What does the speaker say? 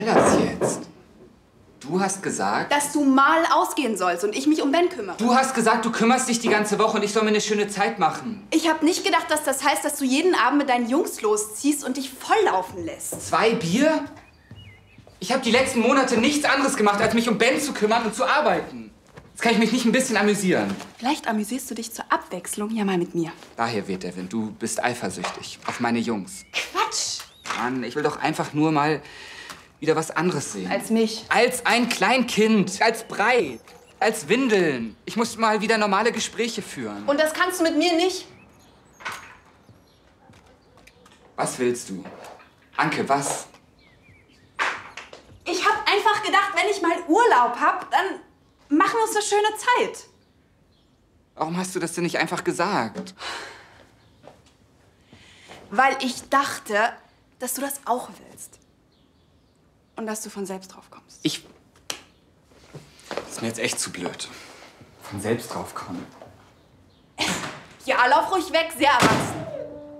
Das jetzt? Du hast gesagt... Dass du mal ausgehen sollst und ich mich um Ben kümmere. Du hast gesagt, du kümmerst dich die ganze Woche und ich soll mir eine schöne Zeit machen. Ich habe nicht gedacht, dass das heißt, dass du jeden Abend mit deinen Jungs losziehst und dich volllaufen lässt. 2 Bier? Ich habe die letzten Monate nichts anderes gemacht, als mich um Ben zu kümmern und zu arbeiten. Jetzt kann ich mich nicht ein bisschen amüsieren. Vielleicht amüsierst du dich zur Abwechslung ja mal mit mir. Daher weht der Wind. Du bist eifersüchtig auf meine Jungs. Quatsch! Mann, ich will doch einfach nur mal wieder was anderes sehen. Als mich. Als ein Kleinkind. Als Brei. Als Windeln. Ich muss mal wieder normale Gespräche führen. Und das kannst du mit mir nicht? Was willst du? Anke, was? Ich hab einfach gedacht, wenn ich mal Urlaub hab, dann machen wir uns eine schöne Zeit. Warum hast du das denn nicht einfach gesagt? Weil ich dachte, dass du das auch willst. Und dass du von selbst drauf kommst. Das ist mir jetzt echt zu blöd. Von selbst drauf kommen. Ja, lauf ruhig weg, sehr erwachsen.